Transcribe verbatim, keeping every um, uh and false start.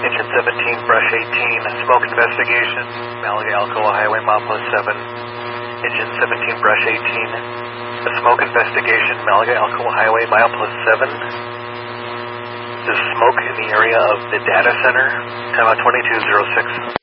Engine seventeen, brush eighteen, smoke investigation, Malaga Alcoa Highway, mile plus seven. Engine seventeen, brush eighteen, a smoke investigation, Malaga Alcoa Highway, mile plus seven. There's smoke in the area of the data center, time out twenty-two oh six.